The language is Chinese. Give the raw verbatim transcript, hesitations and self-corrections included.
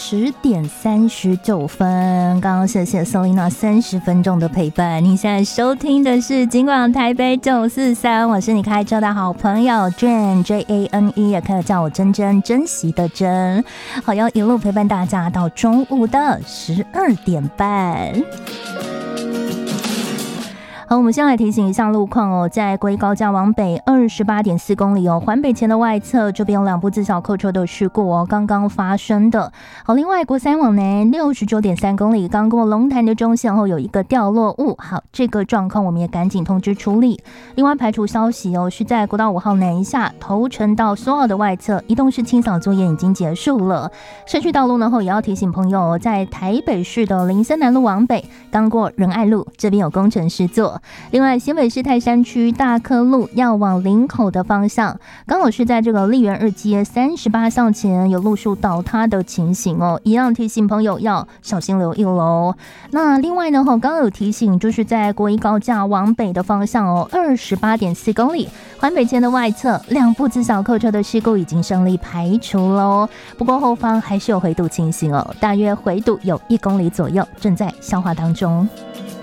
十点三十九分，刚刚谢谢 Selina 三十分钟的陪伴。你现在收听的是金广台北九四三，我是你开车的好朋友 Jane J A N E， 也可以叫我珍珍，珍惜的珍。好，要一路陪伴大家到中午的十二点半。好，我们先来提醒一下路况哦，在国一高架往北二十八点四公里哦，环北前的外侧这边有两部自小客车的事故哦，刚刚发生的。好，另外国三往南六十九点三公里，刚过龙潭的中线后有一个掉落物，好，这个状况我们也赶紧通知处理。另外排除消息哦，是在国道五号南下头城到苏澳的外侧，移动式清扫作业已经结束了。社区道路呢后也要提醒朋友哦，在台北市的林森南路往北，刚过仁爱路这边有工程施作。另外新北市泰山区大科路要往林口的方向，刚好是在这个丽园二街三十八巷前有路树倒塌的情形哦，一样提醒朋友要小心留意喽。那另外呢刚刚有提醒，就是在国一高架往北的方向哦，二十八点四公里环北前的外侧两部自小客车的事故已经顺利排除喽，不过后方还是有回堵情形哦，大约回堵有一公里左右，正在消化当中。